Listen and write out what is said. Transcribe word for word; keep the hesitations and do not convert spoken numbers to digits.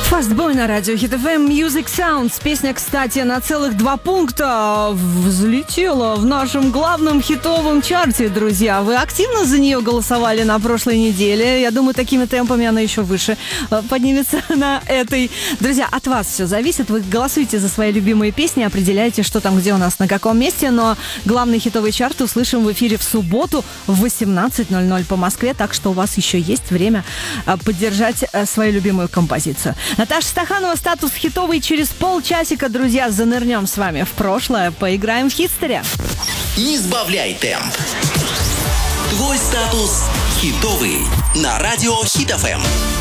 Фастбой на радио Hit эф эм Music Sounds. Песня, кстати, на целых два пункта взлетела в нашем главном хитовом чарте, друзья. Вы активно за нее голосовали на прошлой неделе. Я думаю, такими темпами она еще выше поднимется на этой. Друзья, от вас все зависит. Вы голосуете за свои любимые песни, определяете, что там, где у нас, на каком месте. Но главный хитовый чарт услышим в эфире в субботу в восемнадцать ноль ноль по Москве. Так что у вас еще есть время поддержать свою любимую композицию. Наташа Стаханова, статус хитовый. Через полчасика, друзья, занырнем с вами в прошлое, поиграем в хитстери. Не сбавляй темп. Твой статус хитовый на радио Hit эф эм.